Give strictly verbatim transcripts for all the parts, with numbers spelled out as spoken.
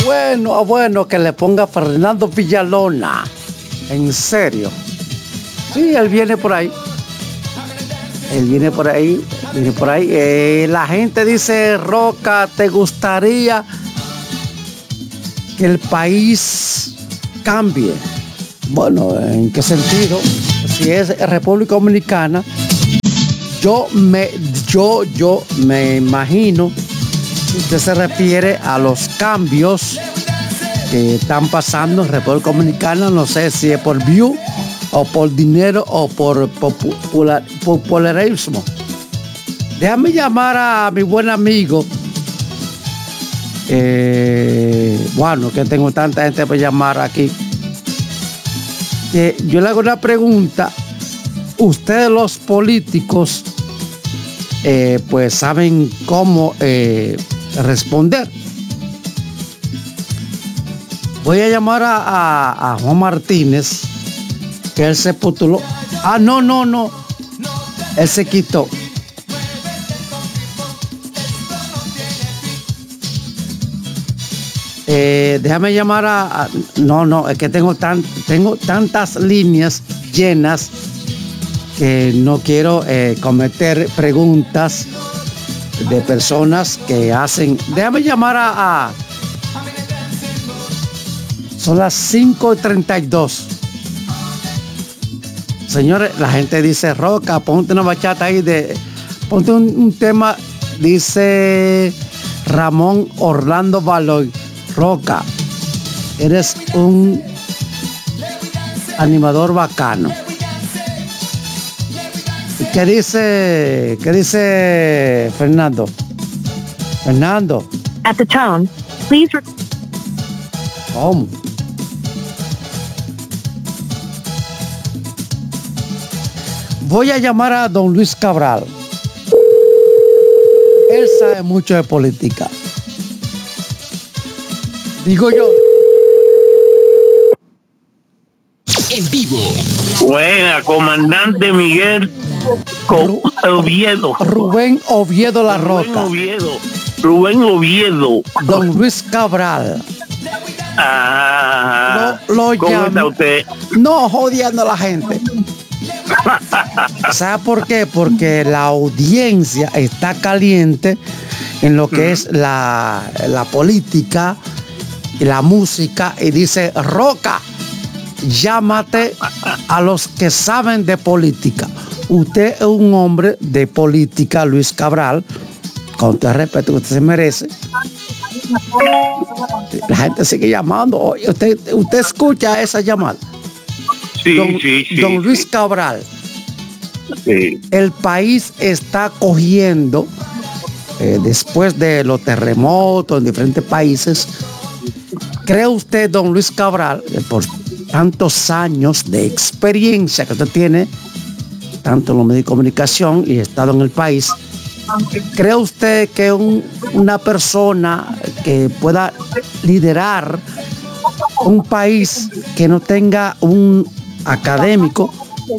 Bueno, bueno, que le ponga Fernando Villalona. En serio. Sí, él viene por ahí. Él viene por ahí. Viene por ahí. Eh, la gente dice, Roca, ¿te gustaría que el país cambie? Bueno, ¿en qué sentido? Si es República Dominicana, yo me, yo, yo me imagino que usted se refiere a los cambios que están pasando en República Dominicana. No sé si es por view o por dinero o por popular, popularismo. Déjame llamar a mi buen amigo. Eh, bueno, que tengo tanta gente para llamar aquí. Eh, yo le hago una pregunta. Ustedes los políticos eh, pues saben cómo eh, responder. Voy a llamar a, a, a Juan Martínez, que él se postuló. Ah, no, no, no. Él se quitó. Eh, déjame llamar a, a... No, no, es que tengo, tan, tengo tantas líneas llenas que no quiero eh, cometer preguntas de personas que hacen... Déjame llamar a... a... Son las cinco y treinta y dos. Señores, la gente dice, Roca, ponte una bachata ahí de... Ponte un, un tema, dice Ramón Orlando Baloy. Roca, eres un animador bacano. ¿Qué dice, qué dice Fernando? Fernando. At the tone, please. ¿Cómo? Voy a llamar a don Luis Cabral. Él sabe mucho de política. Digo yo. En vivo. Buena, comandante Miguel Co- Oviedo. Rubén Oviedo La Rubén Roca. Oviedo. Rubén Oviedo. Don Luis Cabral. Ah, Lo, lo ¿Cómo llamo. está usted? No, jodiendo a la gente. ¿Sabe por qué? Porque la audiencia está caliente en lo que es la, la política y la música, y dice, Roca, llámate a los que saben de política. Usted es un hombre de política, Luis Cabral, con todo el respeto que usted se merece. La gente sigue llamando. Oye, usted, usted escucha esa llamada. Sí, Don, sí, sí. don Luis sí. Cabral, Sí. el país está cogiendo, eh, después de los terremotos en diferentes países, ¿cree usted, don Luis Cabral, que por tantos años de experiencia que usted tiene, tanto en los medios de comunicación y estado en el país, ¿cree usted que un, una persona que pueda liderar un país que no tenga un académico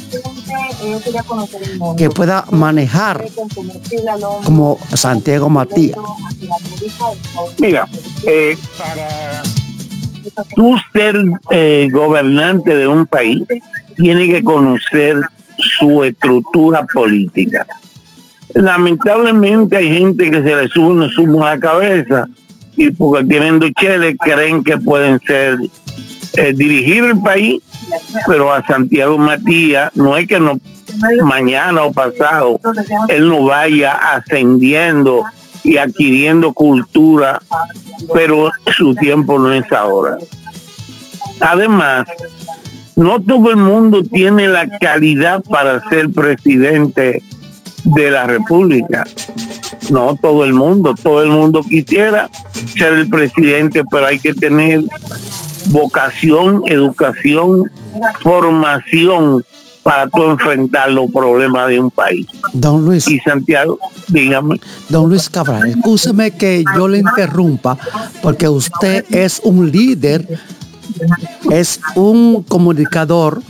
que pueda manejar como Santiago Matías? Mira, eh, para tú ser eh, gobernante de un país, tiene que conocer su estructura política. Lamentablemente hay gente que se le sube un zumo a la cabeza y porque tienen dos cheles creen que pueden ser eh, dirigir el país, pero a Santiago Matías no es que no mañana o pasado él no vaya ascendiendo y adquiriendo cultura, pero su tiempo no es ahora. Además, no todo el mundo tiene la calidad para ser presidente de la República. No todo el mundo, todo el mundo quisiera ser el presidente, pero hay que tener vocación, educación, formación para tú enfrentar los problemas de un país. Don Luis, Y Santiago, dígame. don Luis Cabral, escúcheme que yo le interrumpa, porque usted es un líder, es un comunicador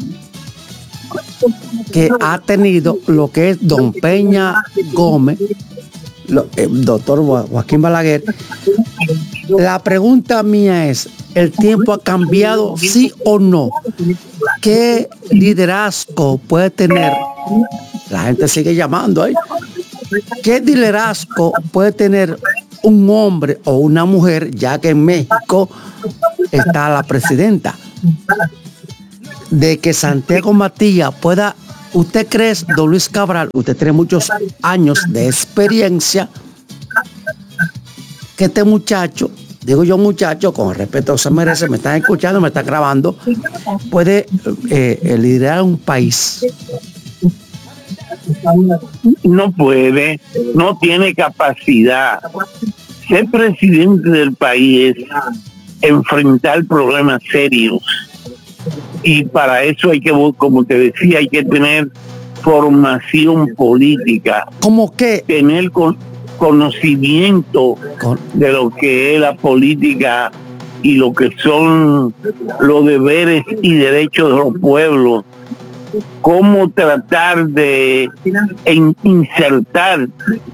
que ha tenido lo que es don Peña Gómez, lo, eh, doctor Joaquín Balaguer, La pregunta mía es, ¿el tiempo ha cambiado, sí o no? ¿Qué liderazgo puede tener? La gente sigue llamando ahí. ¿Qué liderazgo puede tener un hombre o una mujer, ya que en México está la presidenta? De que Santiago Matías pueda, ¿usted cree, don Luis Cabral, usted tiene muchos años de experiencia, que este muchacho, digo yo muchacho, con el respeto que se merece, me están escuchando, me están grabando, puede eh, liderar un país? No puede, no tiene capacidad. Ser presidente del país es enfrentar problemas serios. Y para eso hay que, como te decía, hay que tener formación política. ¿Cómo qué? Tener con, conocimiento Con... de lo que es la política y lo que son los deberes y derechos de los pueblos. Cómo tratar de en, insertar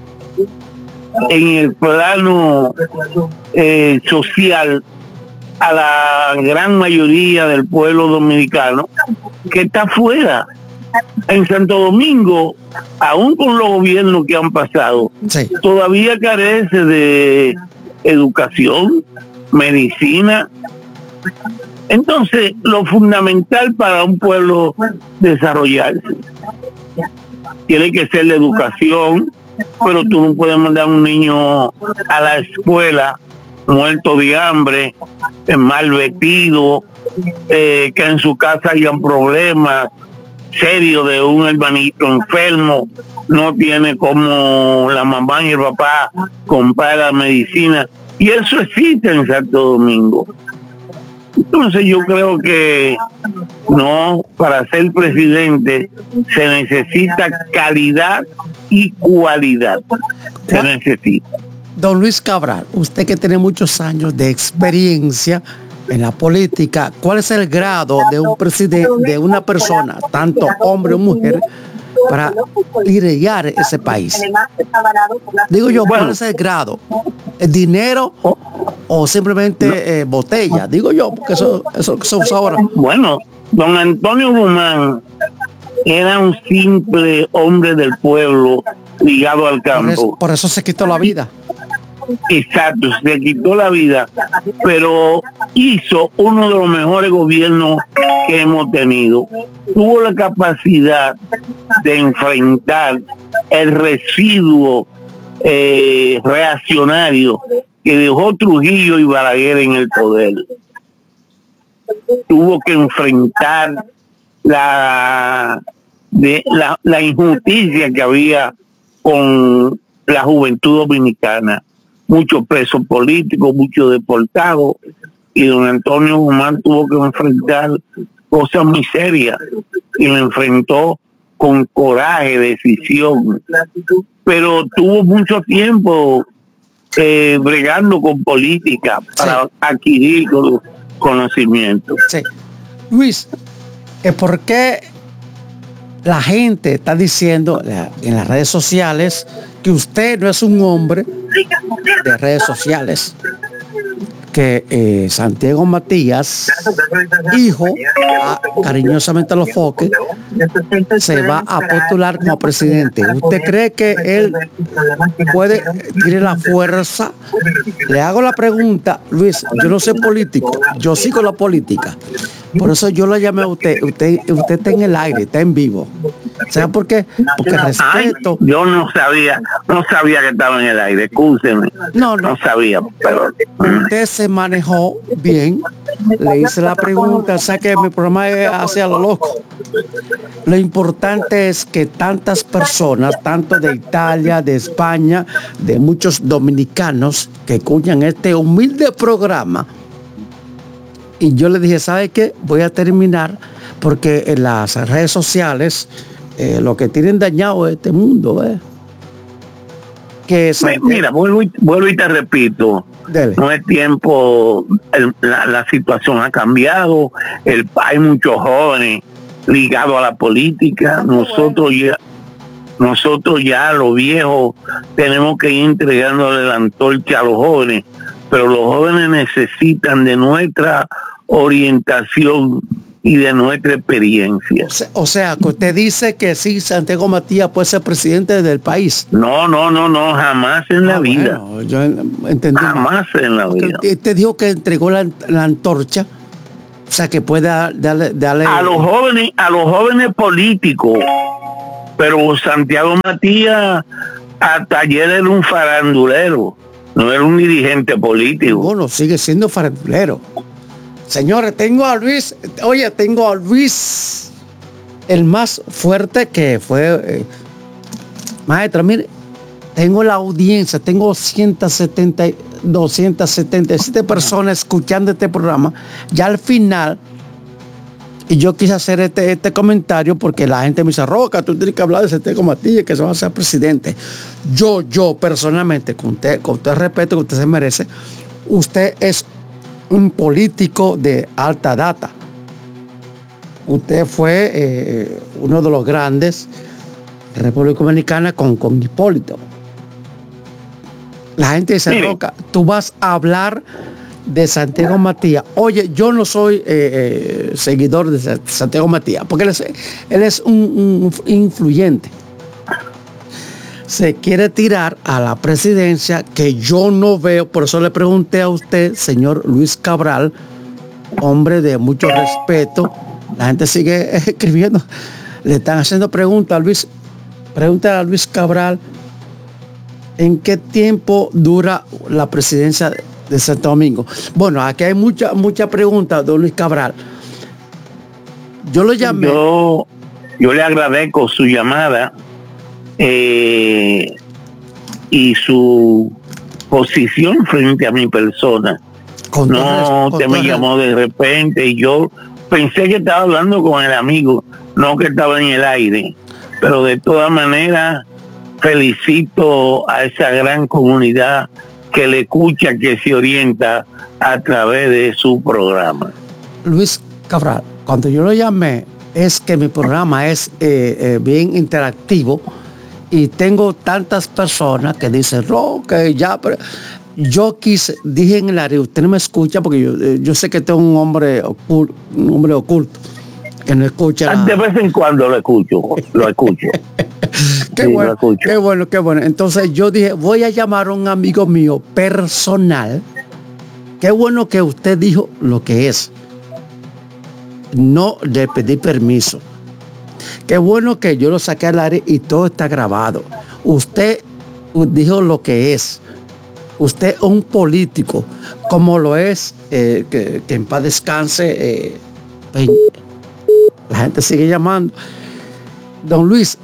en el plano eh, social a la gran mayoría del pueblo dominicano que está fuera. En Santo Domingo, aún con los gobiernos que han pasado, sí, todavía carece de educación, medicina. Entonces, lo fundamental para un pueblo desarrollarse tiene que ser la educación, pero tú no puedes mandar a un niño a la escuela muerto de hambre, mal vestido, eh, que en su casa hayan problemas serios de un hermanito enfermo, no tiene como la mamá y el papá comprar la medicina, y eso existe en Santo Domingo. Entonces yo creo que no, para ser presidente se necesita calidad y cualidad. Se necesita. Don Luis Cabral, usted que tiene muchos años de experiencia en la política, ¿cuál es el grado de un presidente, de una persona, tanto hombre o mujer, para liderar ese país? Digo yo, ¿cuál es el grado? ¿El dinero o simplemente eh, botella? Digo yo, porque eso, eso que se usa ahora. Bueno, don Antonio Guzmán era un simple hombre del pueblo ligado al campo. Por eso, por eso se quitó la vida. Exacto, se quitó la vida, pero hizo uno de los mejores gobiernos que hemos tenido. Tuvo la capacidad de enfrentar el residuo eh, reaccionario que dejó Trujillo y Balaguer en el poder. Tuvo que enfrentar la, de, la, la injusticia que había con la juventud dominicana. Muchos presos políticos, muchos deportados, y don Antonio Guzmán tuvo que enfrentar cosas muy serias, y lo enfrentó con coraje, decisión, pero tuvo mucho tiempo eh, bregando con política para sí. adquirir conocimiento. Sí. Luis, ¿por qué la gente está diciendo en las redes sociales que usted no es un hombre de redes sociales? Que eh, Santiago Matías, hijo, a, cariñosamente a los foques, se va a postular como presidente. ¿Usted cree que él puede, tiene la fuerza? Le hago la pregunta, Luis, yo no soy político, yo sigo la política. Por eso yo lo llamé a usted. Usted, usted está en el aire, está en vivo. ¿Sabe por qué? Porque respeto. Ay, yo no sabía, no sabía que estaba en el aire, escúcheme. No, no. No sabía, pero usted se manejó bien. Le hice la pregunta, o sea que mi programa es hacia lo loco. Lo importante es que tantas personas, tanto de Italia, de España, de muchos dominicanos que escuchan este humilde programa. Y yo le dije, ¿sabe qué? Voy a terminar porque en las redes sociales eh, lo que tienen dañado es este mundo. ¿eh? Que Santiago, mira, vuelvo y, vuelvo y te repito, dele. No es tiempo, el, la, la situación ha cambiado, el, hay muchos jóvenes ligados a la política, nosotros ya, nosotros ya los viejos tenemos que ir entregándole la antorcha a los jóvenes pero los jóvenes necesitan de nuestra orientación y de nuestra experiencia. O sea, o sea, que usted dice que sí, Santiago Matías puede ser presidente del país. No, no, no, no, jamás en la Ah, vida. bueno, yo entendí. Jamás en la Porque vida. usted dijo que entregó la, la antorcha, o sea, que puede darle, darle A los jóvenes, a los jóvenes políticos, pero Santiago Matías hasta ayer era un farandulero, no era un dirigente político. Bueno, sigue siendo farandulero. Señores, tengo a Luis, oye, tengo a Luis, el más fuerte que fue, eh, maestra, mire, tengo la audiencia, tengo doscientas setenta, doscientas setenta y siete personas escuchando este programa. Ya al final, y yo quise hacer este, este comentario porque la gente me dice, Roca, tú tienes que hablar de Santiago Matías, que se va a ser presidente. Yo, yo personalmente, con usted, con todo el respeto que usted se merece, usted es un político de alta data. Usted fue eh, uno de los grandes de República Dominicana con, con Hipólito. La gente dice, Mire. Roca, tú vas a hablar de Santiago Matías. Oye, yo no soy eh, eh, seguidor de Santiago Matías, porque él es, él es un, un influyente. Se quiere tirar a la presidencia, que yo no veo, por eso le pregunté a usted, señor Luis Cabral, hombre de mucho respeto. La gente sigue escribiendo, le están haciendo preguntas a Luis, pregunta a Luis Cabral, ¿en qué tiempo dura la presidencia de Santo Domingo? Bueno, aquí hay muchas mucha preguntas, don Luis Cabral. Yo lo llamé. Yo, yo le agradezco su llamada eh, y su posición frente a mi persona. Con No todo res- usted con me todo llamó de repente y yo pensé que estaba hablando con el amigo, no que estaba en el aire. Pero de todas maneras, felicito a esa gran comunidad que le escucha, que se orienta a través de su programa. Luis Cabral, cuando yo lo llamé, es que mi programa es eh, eh, bien interactivo y tengo tantas personas que dicen, no, que ya, pero yo quise, dije en el área, usted no me escucha porque yo, eh, yo sé que tengo un hombre oculto, un hombre oculto que no escucha nada. De vez en cuando lo escucho, lo escucho. Qué Sí, lo bueno, escucho. qué bueno, qué bueno. Entonces yo dije, voy a llamar a un amigo mío personal. Qué bueno que usted dijo lo que es. No le pedí permiso. Qué bueno que yo lo saqué al aire y todo está grabado. Usted dijo lo que es. Usted es un político, como lo es, eh, que, que en paz descanse. Eh, Peña. La gente sigue llamando. Don Luis,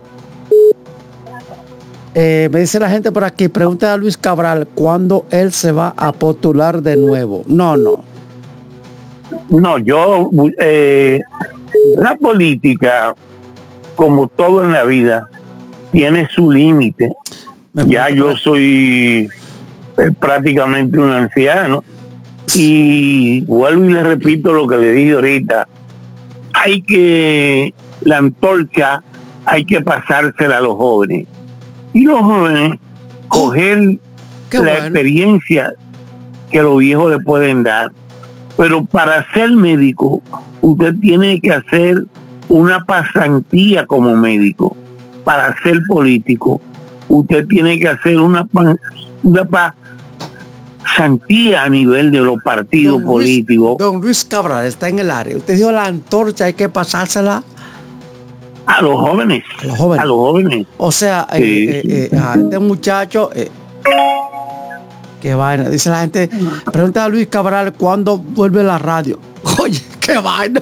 eh, me dice la gente por aquí, pregunta a Luis Cabral cuándo él se va a postular de nuevo. No, no. No, yo, eh, la política, como todo en la vida, tiene su límite. Me Ya pregunta yo por- soy eh, prácticamente un anciano y vuelvo y le repito lo que le dije ahorita. Hay que, la antorcha hay que pasársela a los jóvenes. Y los jóvenes coger Qué la bueno. experiencia que los viejos le pueden dar. Pero para ser médico, usted tiene que hacer una pasantía como médico. Para ser político, usted tiene que hacer una, pa- una pasantía a nivel de los partidos Don Luis- políticos. Don Luis Cabral está en el área. Usted dijo la antorcha hay que pasársela A los jóvenes. a los jóvenes. A los jóvenes. O sea, eh, Sí. eh, eh, a este muchacho, eh, qué vaina. Dice la gente, pregunta a Luis Cabral cuándo vuelve la radio. Oye, qué vaina.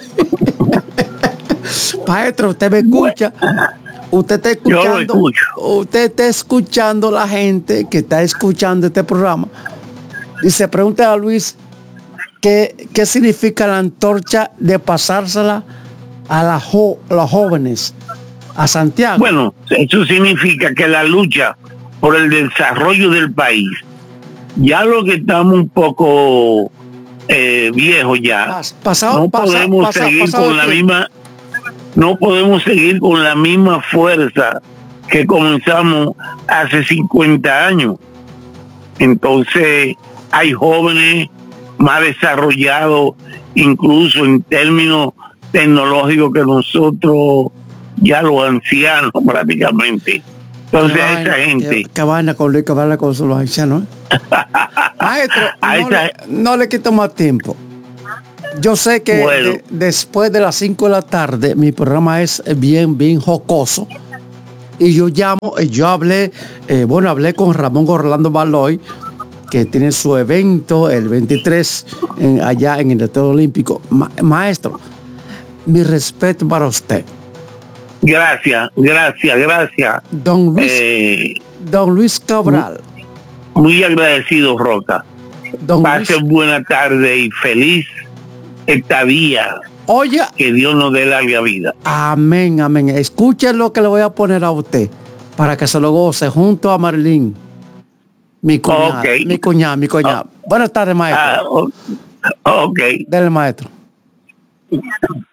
Maestro, usted me escucha. Usted está Yo lo escuchando. escucho. Usted está escuchando la gente que está escuchando este programa. Dice, pregunta a Luis qué, qué significa la antorcha de pasársela a, la jo- a los jóvenes, a Santiago. Bueno, eso significa que la lucha por el desarrollo del país, ya lo que estamos un poco eh, viejos ya, Pas- pasado- no pasa- podemos pasa- seguir pasado con la el misma, no podemos seguir con la misma fuerza que comenzamos hace cincuenta años. Entonces, hay jóvenes más desarrollados, incluso en términos tecnológicos, que nosotros, ya los ancianos prácticamente. Entonces a esa gente... ¿Qué, qué vaina con Luis, qué vaina con los ancianos? ¿eh? Maestro, a no, esa, le, no le quito más tiempo. Yo sé que bueno. de, después de las cinco de la tarde mi programa es bien, bien jocoso. Y yo llamo, yo hablé, eh, bueno, hablé con Ramón Orlando Baloy, que tiene su evento el veintitrés en, allá en el Estadio Olímpico. Ma, maestro, mi respeto para usted. Gracias, gracias, gracias. Don Luis, eh, don Luis Cabral. Muy agradecido, Roca. Don Pase Luis. buena tarde y feliz estadía. Oye, que Dios nos dé larga vida. Amén, amén. Escuchen lo que le voy a poner a usted para que se lo goce junto a Marilyn. Mi cuñada, Okay. mi cuñada, mi cuñada. Oh. Buenas tardes, maestro. Ah, ok. Dele, maestro.